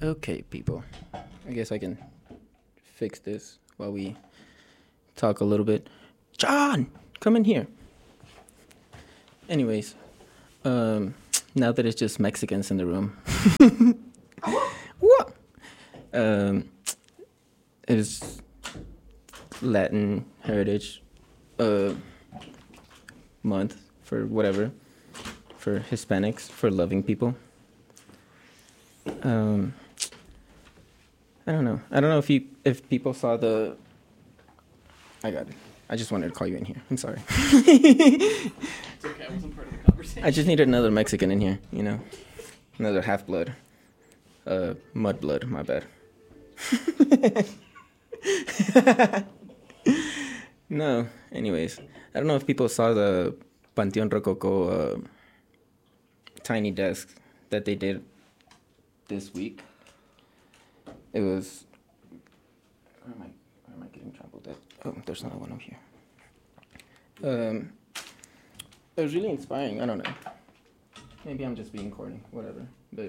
Okay, people. I guess I can fix this while we talk a little bit. John, come in here. Anyways, now that it's just Mexicans in the room. What? It's Latin Heritage Month for whatever, for Hispanics, for loving people. I don't know. I don't know if people saw the. I got it. I just wanted to call you in here. I'm sorry. It's okay. I wasn't part of the conversation. I just needed another Mexican in here. You know, another half blood. Mud blood. My bad. No. Anyways, I don't know if people saw the Panteón Rococo tiny desk that they did this week. It was. Where am I getting trampled at? Oh, there's another one up here. It was really inspiring. I don't know. Maybe I'm just being corny. Whatever. But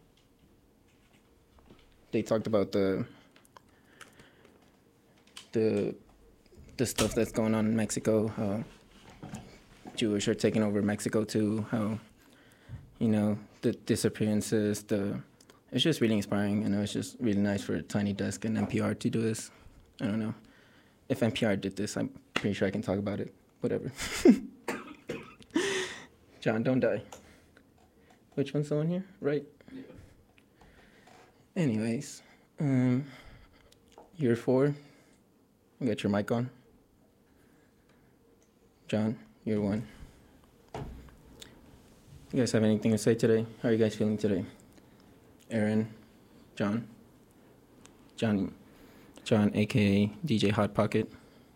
they talked about the stuff that's going on in Mexico. How Jewish are taking over Mexico too. How, you know, the disappearances. It's just really inspiring, and it was just really nice for Tiny Desk and NPR to do this. I don't know. If NPR did this, I'm pretty sure I can talk about it. Whatever. John, don't die. Which one's the one here? Right? Yeah. Anyways, year 4. You got your mic on. John, year 1. You guys have anything to say today? How are you guys feeling today? Aaron, John, aka DJ Hot Pocket.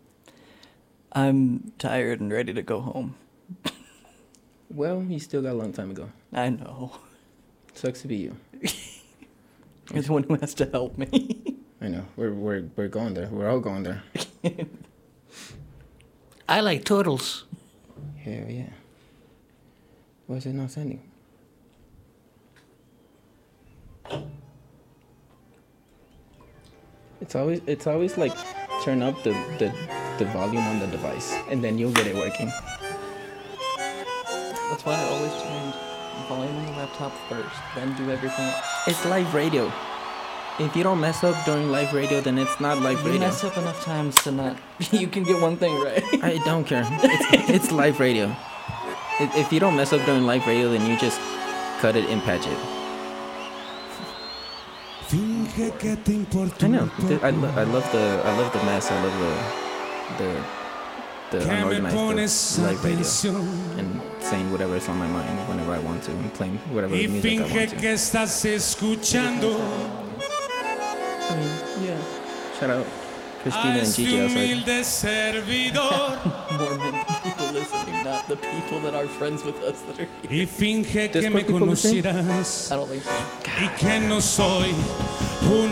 I'm tired and ready to go home. Well, you still got a long time ago. I know. Sucks to be you. You're the one who has to help me. I know. We're going there. We're all going there. I like turtles. Hell yeah. Why is it not sending? It's always like turn up the volume on the device and then you'll get it working. That's why I always change volume on the laptop first, then do everything else. It's live radio. If you don't mess up during live radio, then it's not live You radio. mess up enough times to not... You can get one thing right. I don't care. It's live radio. If you don't mess up during live radio, then you just cut it and patch it. I know. I love the mess. I love the unorganized live radio and saying whatever's on my mind whenever I want to and playing whatever music I want to. I mean, yeah. Shout out Christina and Gigi outside. Mormon people listening, not the people that are friends with us that are here. Y finge There's que me people listening? conocieras I don't think so. y que no soy un